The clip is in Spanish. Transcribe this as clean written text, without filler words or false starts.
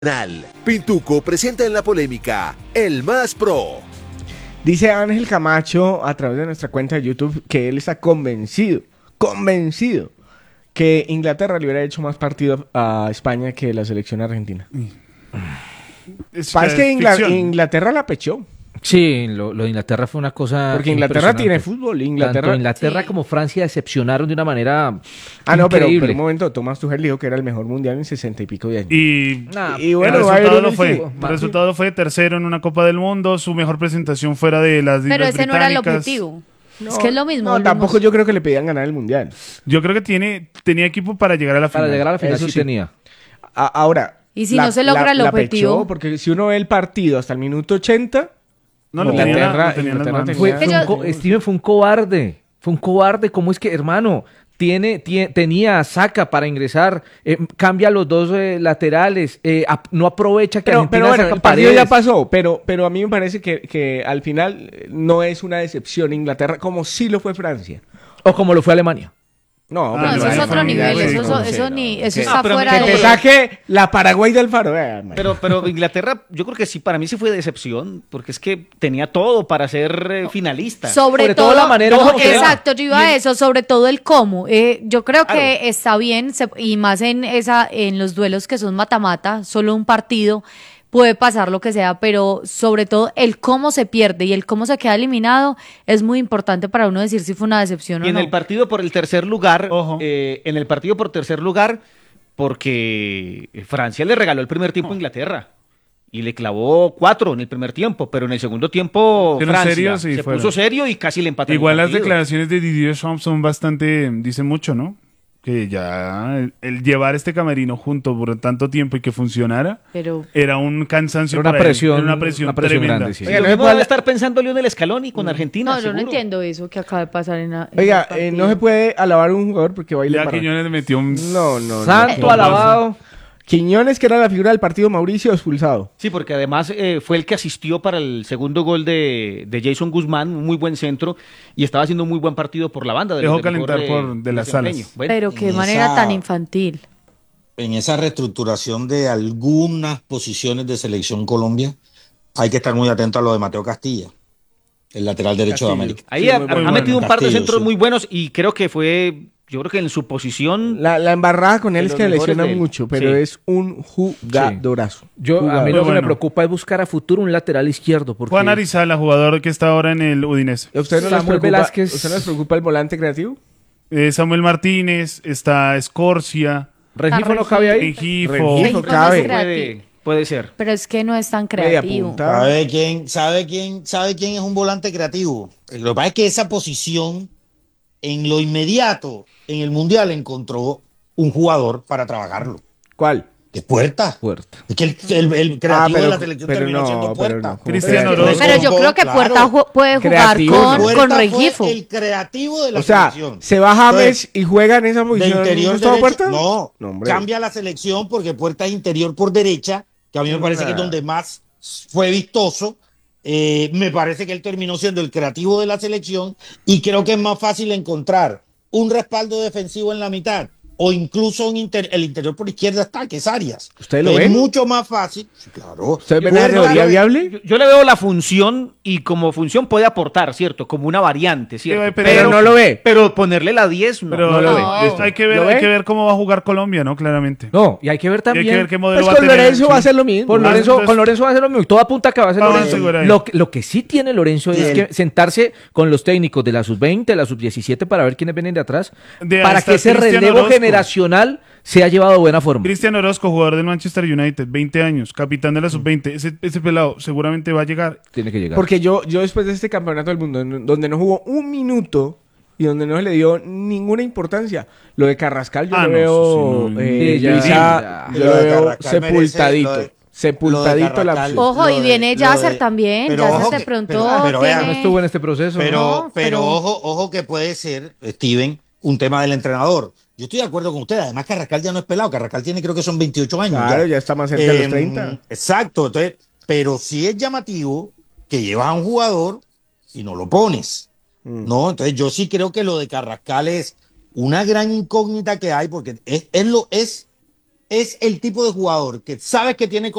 Pintuco presenta en la polémica El Más Pro. Dice Ángel Camacho a través de nuestra cuenta de YouTube que él está convencido que Inglaterra le hubiera hecho más partido a España que la selección argentina. Parece que Inglaterra la pechó. Sí, lo de Inglaterra fue una cosa. Porque Inglaterra tiene fútbol. Inglaterra sí, como Francia decepcionaron de una manera. No, pero un momento, Thomas Tuchel dijo que era el mejor mundial en 60 y pico de años. Y bueno, el resultado fue tercero en una Copa del Mundo, su mejor presentación fuera de las Islas Británicas. Pero ese no era el objetivo. Es que es lo mismo. No, tampoco yo creo que le pedían ganar el mundial. Yo creo que tenía equipo para llegar a la final. Para llegar a la final eso sí tenía. Ahora. Y si no se logra el objetivo. Pechó, porque si uno ve el partido hasta el minuto 80. No, Inglaterra Steven fue un cobarde. Fue un cobarde. ¿Cómo es que, hermano? Tenía a Saka para ingresar, cambia los dos laterales, no aprovecha que Argentina saca el partido paredes. Ya pasó, pero a mí me parece que al final no es una decepción Inglaterra, como sí lo fue Francia. O como lo fue Alemania. No, eso es otro nivel, eso está fuera de... Que te saque la Paraguay del Faro. Pero Inglaterra, yo creo que sí, para mí sí fue decepción, porque es que tenía todo para ser finalista. Sobre todo la manera exacto, yo iba a eso, sobre todo el cómo. Yo creo que está bien, y más en los duelos que son mata-mata, solo un partido, puede pasar lo que sea, pero sobre todo el cómo se pierde y el cómo se queda eliminado es muy importante para uno decir si fue una decepción o no. Y en el partido por el tercer lugar, porque Francia le regaló el primer tiempo a Inglaterra y le clavó 4 en el primer tiempo, pero en el segundo tiempo Francia se puso serio y casi le empató. Igual las declaraciones de Didier Deschamps son bastante, dicen mucho, ¿no? Que ya el llevar este camerino junto por tanto tiempo y que funcionara era un cansancio, era una presión tremenda. Grande, sí. No puede estar pensando Lionel Scaloni con Argentina. No, yo no entiendo eso que acaba de pasar en Oiga, no se puede alabar a un jugador porque va a ir ya Quiñones metió un... No. Santo alabado. Quiñones, que era la figura del partido, Mauricio, expulsado. Sí, porque además fue el que asistió para el segundo gol de Jason Guzmán, un muy buen centro, y estaba haciendo un muy buen partido por la banda. Dejó calentar de las salas. Bueno, pero qué manera tan infantil. En esa reestructuración de algunas posiciones de Selección Colombia, hay que estar muy atento a lo de Mateo Castilla, el lateral derecho de América. Ahí ha metido un par de centros muy buenos y creo que fue... Yo creo que en su posición... La embarrada con él es que lesiona mucho, pero es un jugadorazo. A mí lo que me preocupa es buscar a futuro un lateral izquierdo. Porque... Juan Arizala, jugador que está ahora en el Udinese. ¿Usted no les preocupa el volante creativo? Samuel Martínez, está Escorcia. ¿Regifo no cabe ahí? Regifo cabe. Puede ser. Pero es que no es tan creativo. ¿Sabe quién es un volante creativo? Lo que pasa es que esa posición... En lo inmediato, en el Mundial encontró un jugador para trabajarlo. ¿Cuál? Es Puerta. Es que el creativo de la selección terminó siendo Puerta. Cristiano Orozco. Pero yo creo que Puerta puede jugar con Regifo. El creativo de la selección. Se va James y juega en esa posición. ¿De interior derecho? Puerta? No, cambia la selección porque Puerta es interior por derecha, que a mí me parece que es donde más fue vistoso. Me parece que él terminó siendo el creativo de la selección y creo que es más fácil encontrar un respaldo defensivo en la mitad o incluso el interior por izquierda está, que es Arias. ¿Usted lo ve? Es mucho más fácil. Claro. ¿Usted ve la teoría viable? Yo le veo la función y como función puede aportar, ¿cierto? Como una variante, ¿cierto? Pero no lo ve. Pero ponerle la 10 no lo ve. Hay que ver cómo va a jugar Colombia, ¿no? Claramente. No, y hay que ver también. Hay que ver qué modelo va a tener. Con Lorenzo va a hacer lo mismo. Con Lorenzo va a hacer lo mismo. Todo apunta a que va a hacer Lorenzo. Lo que sí tiene Lorenzo es que sentarse con los técnicos de la sub-20, de la sub-17 para ver quiénes vienen de atrás. Para que ese relevo generacional se ha llevado a buena forma. Cristian Orozco, jugador del Manchester United, 20 años, capitán de la sub-20. Ese pelado seguramente va a llegar. Tiene que llegar. Porque yo después de este campeonato del mundo, donde no jugó un minuto y donde no se le dio ninguna importancia, lo de Carrascal yo lo veo sepultadito. Sepultadito la opción. Ojo, y viene Yasser también. Yasser de pronto no estuvo en este proceso. Pero ojo que puede ser, Steven, un tema del entrenador. Yo estoy de acuerdo con usted. Además, Carrascal ya no es pelado. Carrascal tiene, creo que son 28 años. Claro, ya está más cerca de los 30. Exacto. Entonces, pero sí es llamativo que llevas a un jugador y no lo pones. ¿No? Entonces, yo sí creo que lo de Carrascal es una gran incógnita que hay porque es es el tipo de jugador que sabes que tiene